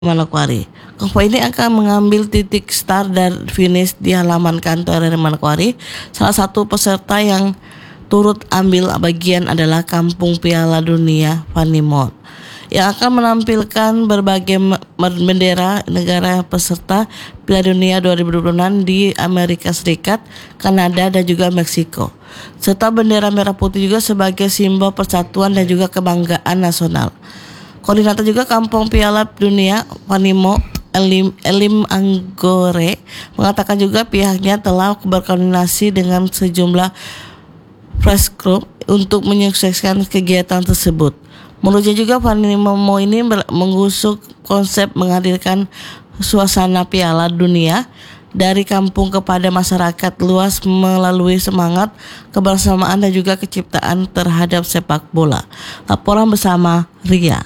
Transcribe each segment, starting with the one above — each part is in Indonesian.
Manokwari. Konvoy ini akan mengambil titik start dan finish di halaman kantor RRI Manokwari. Salah satu peserta yang turut ambil bagian adalah Kampung Piala Dunia Vanimont yang akan menampilkan berbagai bendera negara peserta Piala Dunia 2026 di Amerika Serikat, Kanada, dan juga Meksiko, serta bendera merah putih juga sebagai simbol persatuan dan juga kebanggaan nasional. Koordinator juga Kampung Piala Dunia Vanimont, Elim Anggore, mengatakan juga pihaknya telah berkoordinasi dengan sejumlah press group untuk menyukseskan kegiatan tersebut. Menurutnya juga Vanimont ini mengusung konsep menghadirkan suasana Piala Dunia dari kampung kepada masyarakat luas melalui semangat kebersamaan dan juga keciptaan terhadap sepak bola. Laporan bersama Ria.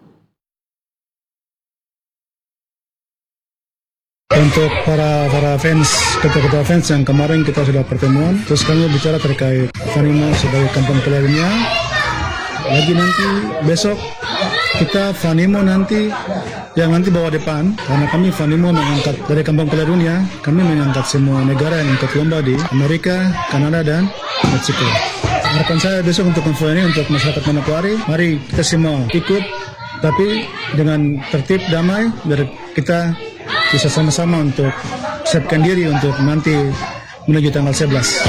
Untuk para fans, ketua fans yang kemarin kita sudah pertemuan, terus kami bicara terkait Vanimont sebagai kampung Piala Dunia. Lagi nanti besok kita Vanimont nanti yang nanti bawa depan, karena kami Vanimont mengangkat dari kampung Piala Dunia, kami mengangkat semua negara yang ikut lomba di Amerika, Kanada, dan Meksiko. Harapan saya besok untuk konvoy ini untuk masyarakat Manokwari, mari kita semua ikut, tapi dengan tertib damai, biar kita bisa sama-sama untuk siapkan diri untuk nanti menuju tanggal 11.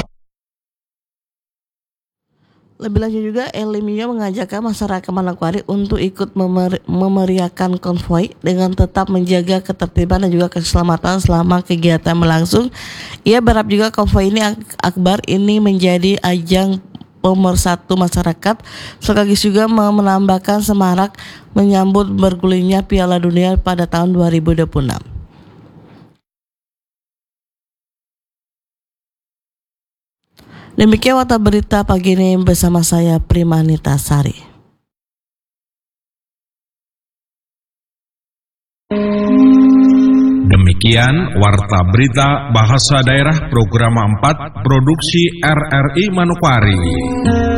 Lebih lanjut juga, Elimio mengajakkan masyarakat Manokwari untuk ikut memeriahkan konvoy dengan tetap menjaga ketertiban dan juga keselamatan selama kegiatan berlangsung. Ia berharap juga konvoy ini akbar ini menjadi ajang pemersatu masyarakat, sekaligus juga menambahkan semarak menyambut bergulirnya Piala Dunia pada tahun 2026. Demikian warta berita pagi ini bersama saya Primanita Sari. Demikian warta berita bahasa daerah program 4 produksi RRI Manokwari.